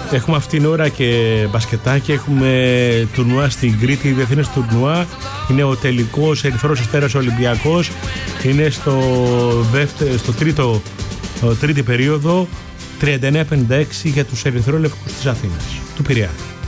Έχουμε αυτήν την ώρα και μπασκετάκι. Έχουμε τουρνουά στην Κρήτη, διεθνές τουρνουά. Είναι ο τελικός Ερυθρός Αστέρας Ολυμπιακός. Είναι στο τρίτη περίοδο 39-56 για τους ερυθρόλευκους της Αθήνας, του Πειραιά.